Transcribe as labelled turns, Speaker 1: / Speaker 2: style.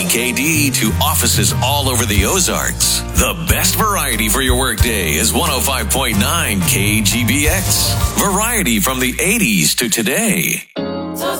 Speaker 1: KD to offices all over the Ozarks. The best variety for your workday is 105.9 KGBX. Variety from the 80s to today.